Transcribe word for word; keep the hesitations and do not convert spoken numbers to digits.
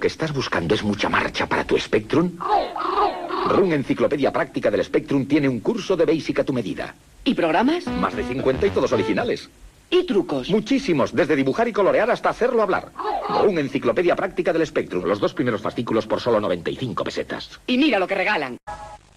¿Qué estás buscando es mucha marcha para tu Spectrum? Run Enciclopedia Práctica del Spectrum tiene un curso de Basic a tu medida. ¿Y programas? Más de cincuenta y todos originales. ¿Y trucos? Muchísimos, desde dibujar y colorear hasta hacerlo hablar. Run Enciclopedia Práctica del Spectrum. Los dos primeros fascículos por solo noventa y cinco pesetas. Y mira lo que regalan.